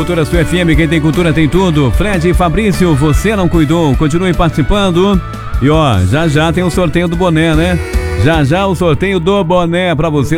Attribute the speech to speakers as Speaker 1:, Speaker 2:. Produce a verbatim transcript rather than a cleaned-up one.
Speaker 1: Cultura Sul F M, quem tem cultura tem tudo. Fred e Fabrício, você não cuidou, continue participando. E ó, já já tem o sorteio do boné, né? Já já o sorteio do boné pra você.